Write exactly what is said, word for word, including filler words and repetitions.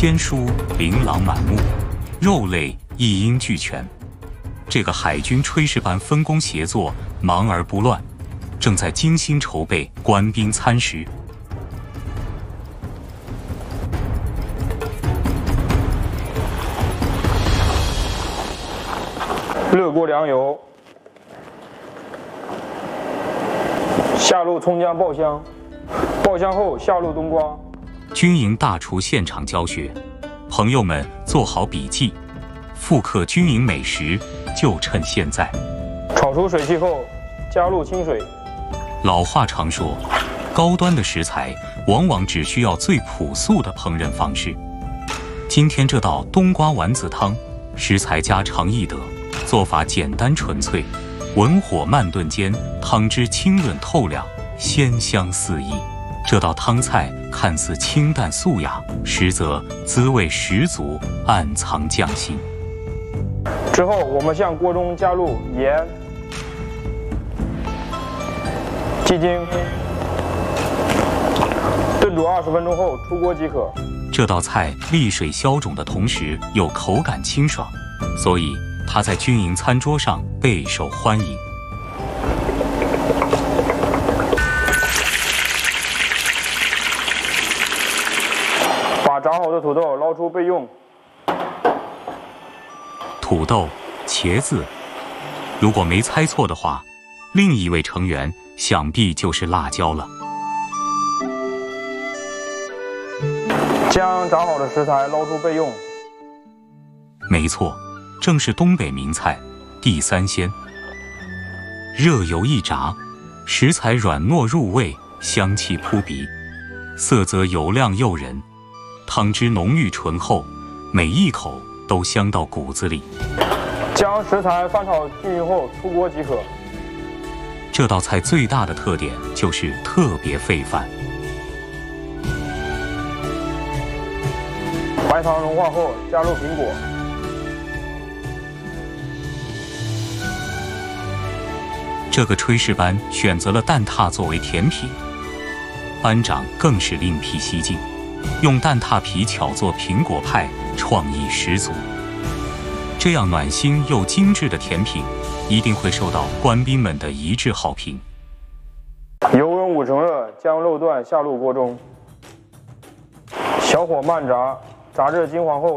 天蔬琳琅满目，肉类一应俱全。这个海军炊事班分工协作，忙而不乱，正在精心筹备官兵餐食。 热锅凉油，下入葱姜爆香，爆香后下入冬瓜。 军营大厨现场教学，朋友们做好笔记，复刻军营美食就趁现在。 炒出水汽后，加入清水。 老话常说，高端的食材往往只需要最朴素的烹饪方式。今天这道冬瓜丸子汤，食材家常易得，做法简单纯粹，文火慢炖间，汤汁清润透亮，鲜香四溢。这道汤菜看似清淡素雅，实则滋味十足，暗藏匠心。 之后，我们向锅中加入盐、鸡精，炖煮二十分钟后出锅即可。 这道菜利水消肿的同时又口感清爽，所以它在军营餐桌上备受欢迎。 把炸好的土豆捞出备用。 土豆、茄子，如果没猜错的话，另一位成员想必就是辣椒了。 将炸好的食材捞出备用。 没错，正是东北名菜地三鲜。热油一炸，食材软糯入味，香气扑鼻，色泽油亮诱人，汤汁浓郁醇厚，每一口都香到骨子里。 将食材翻炒均匀后出锅即可。 这道菜最大的特点就是特别费饭。 白糖融化后加入苹果。 这个炊事班选择了蛋挞作为甜品，班长更是另辟蹊径，用蛋挞皮巧做苹果派，创意十足。这样暖心又精致的甜品，一定会受到官兵们的一致好评。 油温五成热，将肉段下入锅中，小火慢炸，炸至金黄后。